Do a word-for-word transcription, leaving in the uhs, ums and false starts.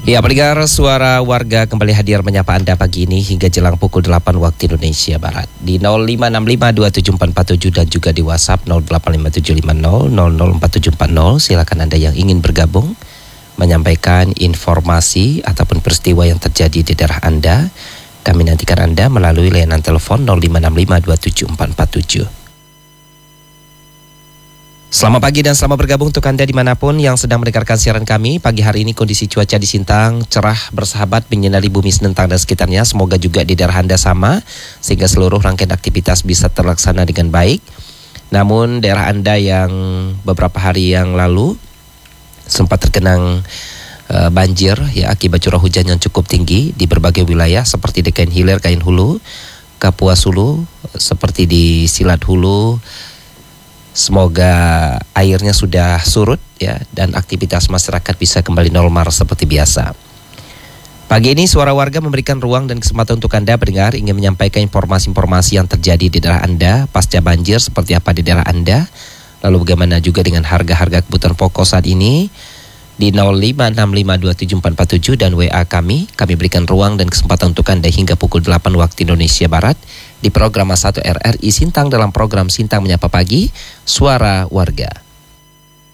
Ya, pendengar suara warga kembali hadir menyapa Anda pagi ini hingga jelang pukul delapan waktu Indonesia Barat di nol lima enam lima dua tujuh empat empat tujuh dan juga di WhatsApp nol delapan lima tujuh lima nol nol nol empat tujuh empat nol. Silakan Anda yang ingin bergabung menyampaikan informasi ataupun peristiwa yang terjadi di daerah Anda. Kami nantikan Anda melalui layanan telepon nol lima enam lima dua tujuh empat empat tujuh. Selamat pagi dan selamat bergabung untuk Anda dimanapun yang sedang mendengarkan siaran kami. Pagi hari ini kondisi cuaca di Sintang cerah bersahabat menyinari bumi Sintang dan sekitarnya. Semoga juga di daerah Anda sama sehingga seluruh rangkaian aktivitas bisa terlaksana dengan baik. Namun daerah Anda yang beberapa hari yang lalu sempat tergenang uh, banjir ya akibat curah hujan yang cukup tinggi di berbagai wilayah seperti di Kain Hilir, Kain Hulu, Kapuas Hulu, seperti di Silat Hulu. Semoga airnya sudah surut ya dan aktivitas masyarakat bisa kembali normal seperti biasa. Pagi ini suara warga memberikan ruang dan kesempatan untuk Anda pendengar ingin menyampaikan informasi-informasi yang terjadi di daerah Anda pasca banjir seperti apa di daerah Anda. Lalu bagaimana juga dengan harga-harga kebutuhan pokok saat ini di nol lima enam lima dua tujuh empat empat tujuh dan W A kami. Kami berikan ruang dan kesempatan untuk Anda hingga pukul delapan waktu Indonesia Barat di program satu R R I Sintang dalam program Sintang Menyapa Pagi, Suara Warga.